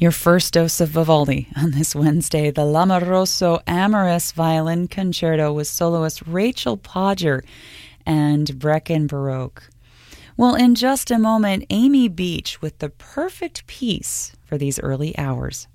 Your first dose of Vivaldi on this Wednesday, the L'Amoroso Amoris Violin Concerto with soloist Rachel Podger and Brecken Baroque. Well, in just a moment, Amy Beach with the perfect piece for these early hours.